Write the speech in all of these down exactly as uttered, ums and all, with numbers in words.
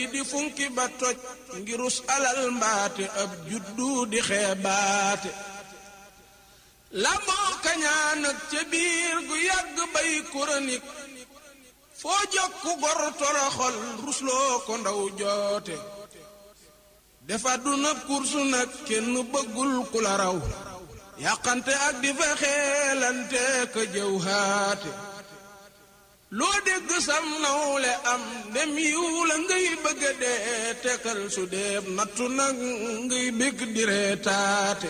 di funki ba toj ngirus alal mbaate ab juddu di xeebaate lamboo kañaan ak ca biir gu yàgg bay kuranik foo jokku gor toroxol rusloo ko ndaw joote defa duna kursu nag kenn bëggul ku la raw yàqante ak di fa xeelante ka jëw haate loo dégg sam nawle am dem yiw la ngay bëgg dee tekkal su deeb nattu nag ngay bég di reetaate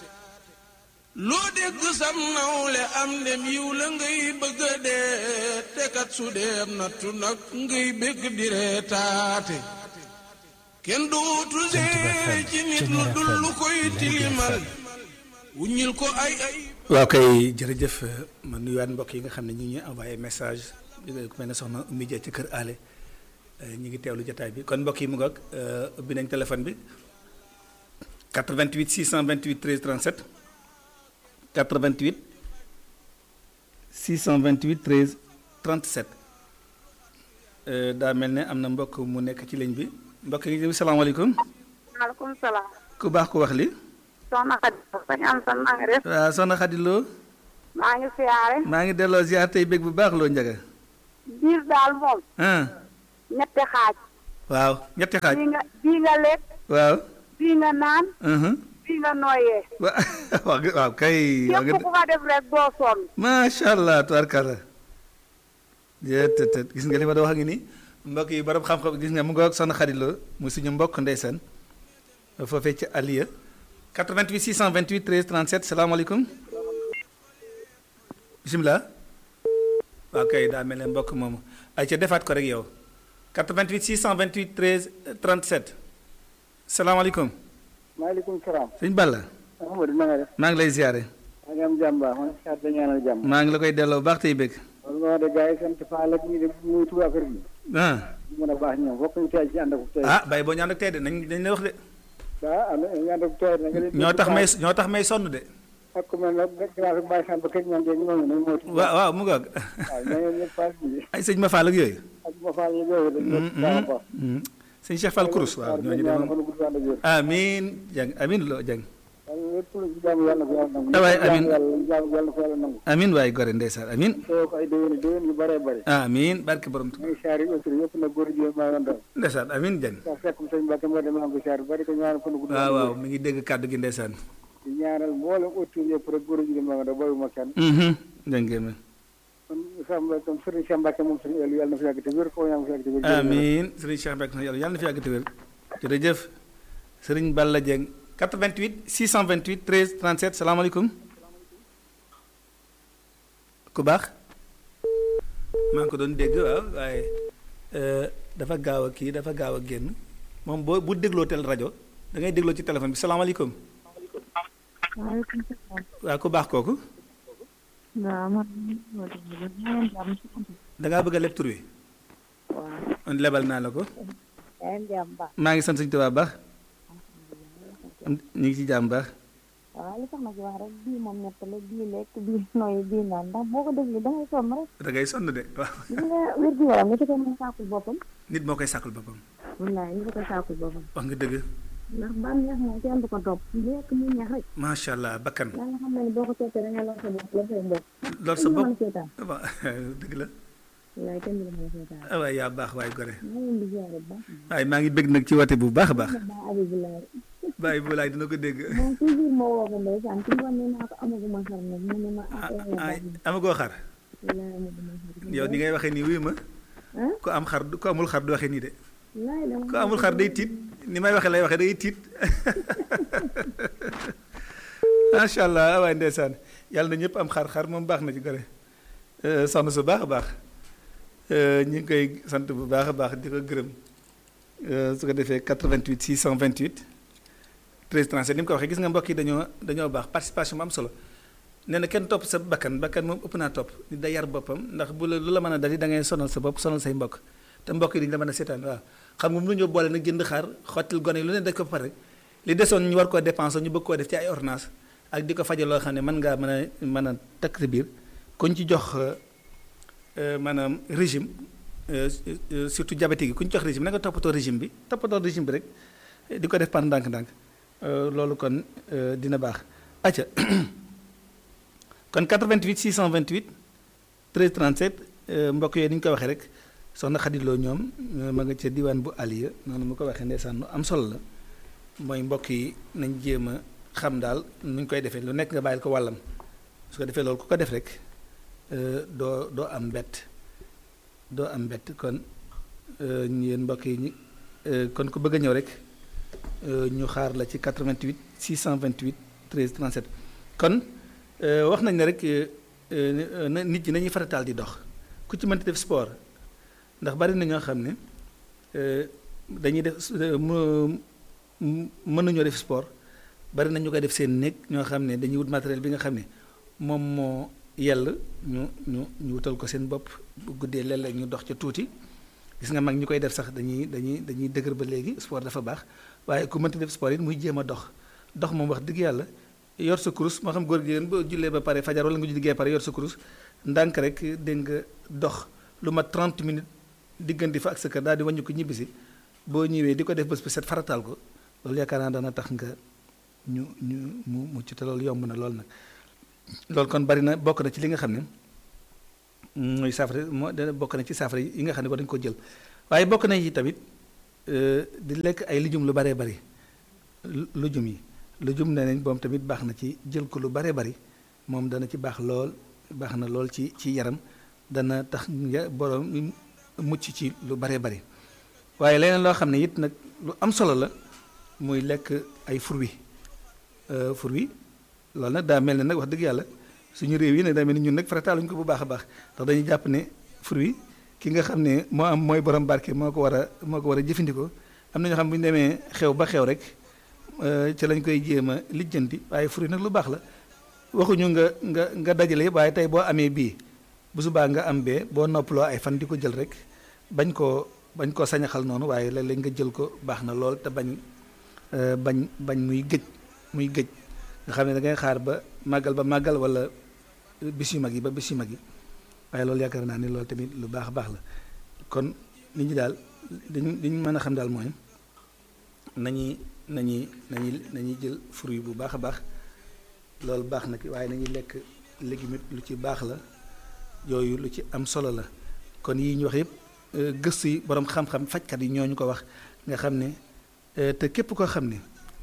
loo dégg sam nawle am dem yiw la ngay bëgg dee tekkat su deeb nattu nag ngay bég di reetaate kenn dootu see ci nit lu dul lu koy tilimal wuññil ko ay ay. waaw kay jërëjëf ma nuyuwaat mbokk yi nga xam ne ñu ngi ñuy envoyé message di ko mel ne soxna Oumy Dia ci kër Ale ñu ngi teewlu jotaay bi kon mbokk yi mu ngoog ubbi nañ téléphone bi quatre-vingt-huit six cent vingt-huit treize trente-sept quatre-vingt-huit six cent vingt-huit treize trente-sept daa mel ne am na mbokk mu nekk ci ligne bi mbokk yi salaamaaleykum. maaleykum salaam. ku baax ku wax li soxna Khady Lo sañ am sa maa ngi def. waaw soxna Khady Lo. maa ngi siyaare. maa ngi delloo ziar tey bég bu baax loo njaga. biir daal moom. ñetti xaaj. waaw ñetti xaaj. bii nga bii nga lekk. waaw. bii nga naan. bii nga nooyee. waaw waaw kay. képp ku ko def rek doo sonn. macha allah tubarkalla. jërëjëf gis nga li ma doon wax ngi nii mbokk yi borom xam-xam gis nga mu ngoog soxna Khady Lo mu suñu mbokk ndeysaan foofee ci Aliya. quatre-vingt-huit six cent vingt-huit treize trente-sept salaamaaleykum bisimilah waaw kay daa mel ne mbokk moomu ay ca defaat ko rek yow quatre-vingt-huit six cent vingt-huit treize trente-sept salaamaaleykum. maaleykum salaam. sëñ Balla. Amadou na nga def. maa ngi lay ziare. maa ngi am jàmm baax ma ne si ñaanal jàmm. maa ngi la koy delloo baax tey bëgg. loolu moo de gars yi sant Fall ak ñi de muy Touba Kër gi. ah. mën a baax ñoom fokk ñu tey ci ànd ak tey. ah bay boo ñu ànd ak tey de nañ nañ la wax de. ah am na ñu ànd ak tey nag. ñoo tax may ñoo tax may sonn de. ak ku mel ne grâce ak Baye Fall ba kër ñoom ñoom ñoom ñoom ñoom. waaw waaw mu ngoog. waaw ñooñu ñëpp Fall bi. ay sëñ ma Fall ak yooyu. ak ma Fall yi yooyu dañu baax a baax. sëñ Cheikh Fall Kourous waaw ñooñu de moom amiin jàng amiin loo jàng. waay amiin amiin waay gore ndeysaan amiin. amiin barke borom tu. ndeysaan amiin jàng. waaw waaw mi ngi dégg kàddu gi ndeysaan. di ñaanal mboolem autour yëpp rek góor gi ma nga da boyu ma kenn. dégg ngeen ma. kon Samba Serigne Cheikh Mbacke moom Serigne Aliou yàlla na fi yàgg te wér ko yàlla na fi yàgg te wér. amiin Serigne Cheikh Mbacke yàlla na fi yàgg te wér. jërëjëf Serigne Balla Dieng quatre-vingt-huit six cent vingt-huit treize trente-sept salaamaaleykum. ku baax. maa ngi ko doon dégg waaw waaye dafa gaaw a kii dafa gaaw a génn moom boo bu dégloo tel rajo da ngay dégloo ci téléphone bi salaamaaleykum. waaleykum salaam. waaw ku baax kooku. waaw man. da ngaa bëgg a leb tur wi. waaw. lebal naa la ko. maa ngi sant suñu tubaab baax. ñu ngi ci jàmm baax. waaw li tax ma ci wax rek bii moom ñett la bii lekk bii nooyi bii naan ndax boo ko defee da ngay sonn rek. da ngay sonn de waaw. gis nga wér gu yaram nit ko mën sàkkul boppam. nit moo koy sàkkul boppam. wallaay nit ko sàkkul boppam. wax nga dëgg. ndax ban neex moom kenn du ko topp lekk mu neex rek. macha allah bakkan. yaa nga xam ne boo ko toppee da nga lor sa bopp la say mbokk. lor sa bopp waaw dëgg la. wallaay kenn du la mën a seetaan. waaye yaa baax waaye gore. maa ngi leen di ziare bu baax. waaye maa ngi bëgg nag ci wate bu baax a baax. bàyyi bu laay dina ko dégg. moom toujours moo woo ko ndeysaan ci ngoon nee naa ko amaguma xar nag mu ne ma. ah amagoo xar. wallaay amaguma xar. yow ni ngay waxee nii wuyu ma. ku am xar ku amul xar du waxee nii de. ku amul xar day tiit ni may waxee lay waxee day tiit. macha allah waaye ndeysaan yàlla na ñëpp am xar xar moom baax na ci gore. soxna su baax a baax ñu ngi koy sant bu baax a baax di ko gërëm su ko defee quatre-vingt-huit six cent vingt-huit treize trente-sept ni mu ko waxee gis nga mbokk yi dañoo dañoo baax participation bu am solo nee na kenn topp sa bakkan bakkan moom ëpp naa topp nit da yar boppam ndax bu la lu la mën a dali da ngay sonal sa bopp sonal say mbokk te mbokk yi dañu la mën a seetaan waaw xam nga mënu ñoo boole nag jënd xaar xottil gone yi lu ne daj ko pare li desoon ñu war koo dépenser ñu bëgg koo def ci ay ordonnance ak di ko faje loo xam ne mën ngaa mën a mën a takk sa biir kuñ ci jox maanaam régime surtout diabétique yi ku ñu jox régime na nga toppatoo régime bi toppatoo régime bi rek di ko def par ndànk-ndànk loolu kon dina baax. acca kon quatre-vingt-huit six cent vingt-huit treize trente-sept mbokk yooyu ni ñu ko waxee rek soxna Xadiloo ñoom ma nga ca diwaan bu Aliya noonu mu ko waxee ndeysaan lu am solo la mooy mbokk yi nañ jéem a xam daal nu ñu koy defee lu nekk nga bàyyil ko wàllam su ko defee loolu ku ko def rek doo doo am mbett doo am mbett kon yéen mbokk yi ñi kon ku bëgg a ñëw rek ñu xaar la ci quatre-vingt-huit six cent vingt-huit treize trente-sept kon wax nañ ne rek nit ñi nañuy farataal di dox ku ci mënti def sport ndax bari na ñoo xam ne dañuy def mën nañoo def sport bari na ñu koy def seen néeg ñoo xam ne dañuy wut matériel bi nga xam ne moom moo yell ñu ñu ñu wutal ko seen bopp bu guddee léeg-léeg ñu dox ca tuuti gis nga mag ñi koy def sax dañuy dañuy dañuy dëgër ba léegi sport dafa baax waaye ku mënti def sport it muy jéem a dox dox moom wax dëgg yàlla yor sa kurus moo xam góor gi yéen boo jullee ba pare fajar wala nga jullee ba pare yor sa kurus ndànk rek dégg nga dox lu mat trente minutes diggante fa ak sa kër daal di wàññi ko ñibbisi boo ñëwee di ko def bés bu set farataal ko loolu yaakaar naa dana tax nga ñu ñu mu mucc te loolu yomb na lool nag loolu kon bari na bokk na ci li nga xam ne mooy saafara moo dana bokk na ci saafara yi nga xam ne war dañu ko jël waaye bokk na ci tamit di lekk ay lijum lu baree bari lujum yi lujum nee nañ boom tamit baax na ci jël ko lu baree bari moom dana ci baax lool baax na lool ci ci yaram dana tax nga borom mucc ci lu baree bari waaye leneen loo xam ne it nag lu am solo la muy lekk ay fruits fruits loolu nag daa mel ne nag wax dëgg yàlla suñu réew yi nag daa mel ni ñun nag farataaluñu ko bu baax a baax ndax dañuy jàpp ne fruits ki nga xam ne moo am mooy borom barke moo ko war a moo ko war a jëfandikoo am na ñoo xam bu ñu demee xew ba xew rek ci lañ koy jéem a lijjanti waaye fruits nag lu baax la waxuñu nga nga nga dajale yëpp waaye tey boo amee bii bu subaa nga am bee boo noppaloo ay fan di ko jël rek bañ koo bañ koo sañaxal noonu waaye léeg-léeg nga jël ko baax na lool te bañ bañ bañ muy gëj muy gëj nga xam ne da ngay xaar ba màggal ba màggal wala bis yu mag yi ba bis yu mag yi waaye loolu yaakaar naa ni loolu tamit lu baax a baax la kon nit ñi daal dañu li ñu mën a xam daal mooy nañuy nañuy nañuy nañuy jël fruit bu baax a baax loolu baax na ki waaye nañuy lekk légumes lu ci baax la yooyu lu ci am solo la kon yii ñu wax yëpp gëstu yi borom xam-xam fajkat yi ñoo ñu ko wax nga xam ne te képp koo xam ne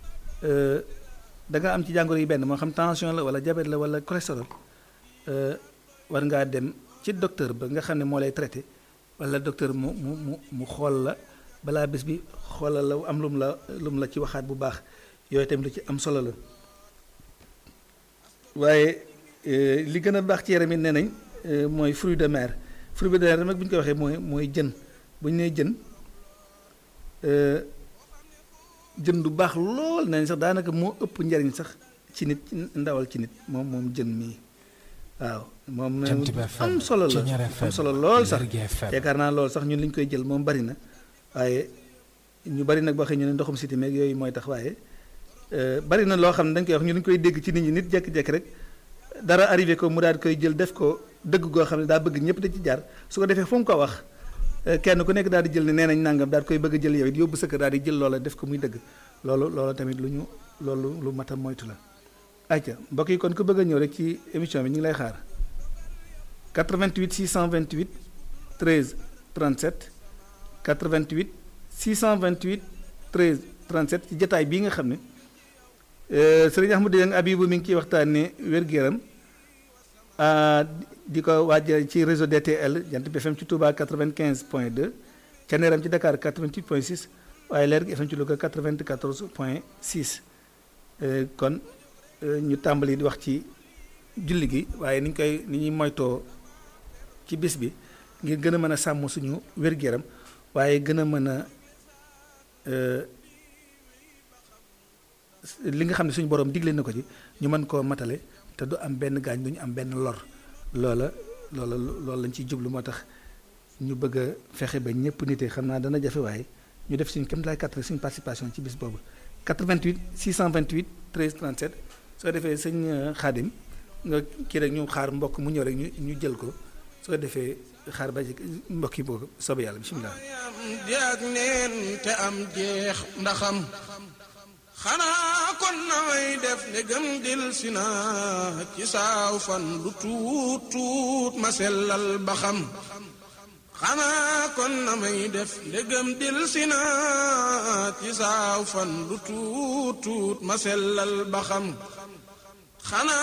da nga am ci jàngoro yi benn moo xam tension la wala diabète la wala cholestérol war ngaa dem ci docteur ba nga xam ne moo lay traité wala docteur mu mu mu mu xool la balaa bés bi xoolal la am lum la lum la ci waxaat bu baax yooyu tamit lu ci am solo la waaye li gën a baax ci yaram it nee nañ mooy fruit de mer fruit de mer nag bu ñu ko waxee mooy mooy jën bu ñu nee jën jën du baax lool nee nañ sax daanaka moo ëpp njariñ sax ci nit ndawal ci nit moom moom jën mii waaw moom am solo la am solo lool sax yaakaar naa lool sax ñun li ñu koy jël moom bari na waaye ñu bari nag boo xëy ñu ne ndoxum siti meeg yooyu mooy tax waaye bari na loo xam ne dañ koy wax ñu dañ koy dégg ci nit ñi nit jekki-jekki rek dara arrivé ko mu daal di koy jël def ko dëgg goo xam ne daa bëgg ñëpp da ci jaar su ko defee fu mu ko wax kenn ku nekk daal di jël ne nee nañ nangam daal di koy bëgg a jël yow it yóbbu sa kër daal di jël loola def ko muy dëgg loolu loolu tamit lu ñu loolu lu mat a moytu la ayca mbokk yi kon ku bëgg a ñëw rek ci émission bi ñu ngi lay xaar quatre-vingt-huit six cent vingt-huit treize trente-sept quatre-vingt-huit six cent vingt-huit treize trente-sept ci jotaay bii nga xam ne sëriñ Ahmadou Dieng Abibou mi ngi ciy waxtaanee wér-gu-yaram di ko waajal ci réseau D T L Jant bi F M ci Touba quatre-vingt-quinze point deux Thiéniere ci Dakar quatre-vingt-huit point six waaye Lergui F M ci Louga quatre-vingt-quatorze point six kon ñu tàmbali di wax ci julli gi waaye ni ñu koy ni ñuy moytoo ci bis bi ngir gën a mën a sàmm suñu wér-gu-yaram waaye gën a mën a li nga xam ne suñu borom digle na ko ci ñu mën koo matale te du am benn gaañ du ñu am benn lor loola loola loolu lañ ciy jublu moo tax ñu bëgg a fexe ba ñëpp nite xam naa dana jafe waaye ñu def suñu kéem lay kàttan suñu participation ci bis boobu quatre-vingt-huit six cent vingt-huit treize trente-sept soo defee sëñ Xaadim nga kii rek ñu xaar mbokk mu ñëw rek ñu ñu jël ko soo defee xaar ba ci mbokk yi boobu soobee yàlla bisimilah. di ak neen te am jeex ndaxam xanaa kon na may def ne gëm dil si na ci saaw fan lu tuut tuut ma sellal ba xam xanaa kon na may def ne gëm dil si na ci saaw fan lu tuut tuut ma sellal ba xam xanaa